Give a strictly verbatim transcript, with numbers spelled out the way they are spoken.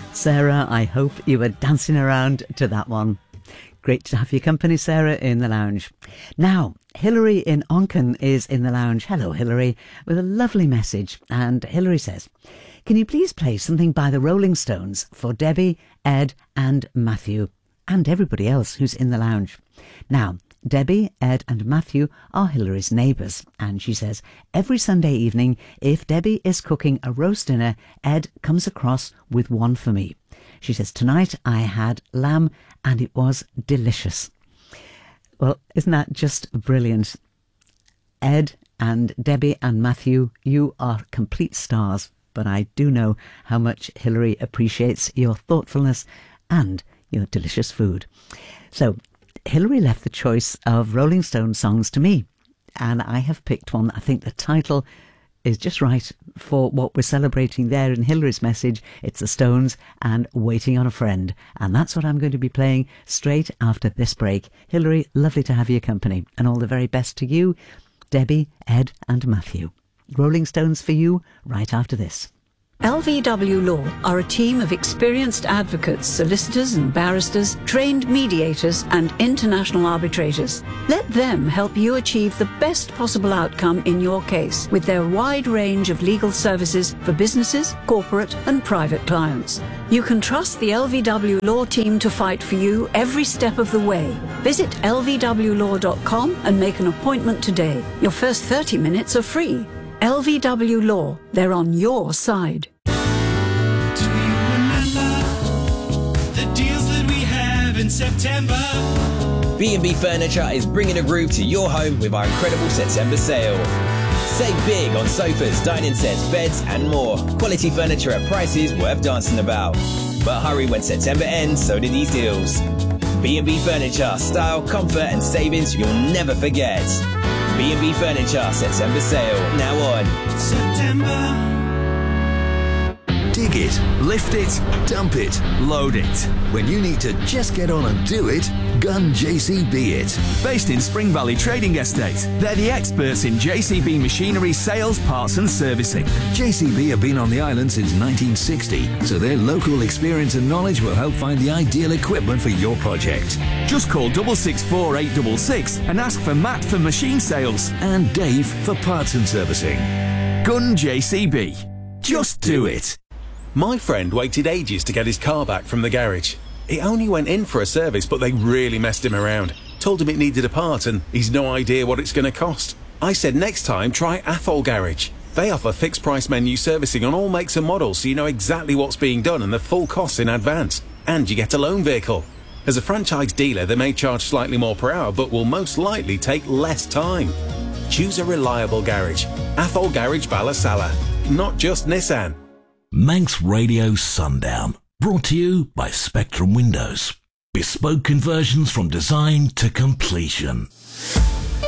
Sarah, I hope you were dancing around to that one. Great to have your company, Sarah, in the lounge. Now, Hilary in Onken is in the lounge. Hello, Hilary, with a lovely message. And Hilary says, can you please play something by the Rolling Stones for Debbie, Ed and Matthew and everybody else who's in the lounge? Now, Debbie, Ed and Matthew are Hilary's neighbours, and she says every Sunday evening, if Debbie is cooking a roast dinner, Ed comes across with one for me. She says, tonight I had lamb and it was delicious. Well, isn't that just brilliant? Ed and Debbie and Matthew, you are complete stars, but I do know how much Hilary appreciates your thoughtfulness and your delicious food. So, Hilary left the choice of Rolling Stone songs to me, and I have picked one. I think the title is just right for what we're celebrating there in Hilary's message. It's the Stones and Waiting on a Friend, and that's what I'm going to be playing straight after this break. Hilary, lovely to have your company, and all the very best to you, Debbie, Ed and Matthew. Rolling Stones for you right after this. L V W Law are a team of experienced advocates, solicitors and barristers, trained mediators and international arbitrators. Let them help you achieve the best possible outcome in your case with their wide range of legal services for businesses, corporate and private clients. You can trust the L V W Law team to fight for you every step of the way. Visit L V W law dot com and make an appointment today. Your first thirty minutes are free. L V W Law, they're on your side. Do you remember the deals that we have in September? B and B Furniture is bringing a groove to your home with our incredible September sale. Save big on sofas, dining sets, beds and more. Quality furniture at prices worth dancing about. But hurry when September ends, so do these deals. B and B Furniture, style, comfort and savings you'll never forget. B and B Furniture September sale, now on. September. Dig it, lift it, dump it, load it. When you need to just get on and do it, Gun J C B it. Based in Spring Valley Trading Estate, they're the experts in J C B machinery sales, parts and servicing. J C B have been on the island since nineteen sixty, so their local experience and knowledge will help find the ideal equipment for your project. Just call six six four eight six six and ask for Matt for machine sales. And Dave for parts and servicing. Gun J C B. Just do it. My friend waited ages to get his car back from the garage. He only went in for a service, but they really messed him around. Told him it needed a part and he's no idea what it's going to cost. I said next time try Athol Garage. They offer fixed price menu servicing on all makes and models, so you know exactly what's being done and the full costs in advance. And you get a loan vehicle. As a franchise dealer, they may charge slightly more per hour, but will most likely take less time. Choose a reliable garage. Athol Garage Ballasalla, not just Nissan. Manx Radio Sundown, brought to you by Spectrum Windows. Bespoke conversions from design to completion.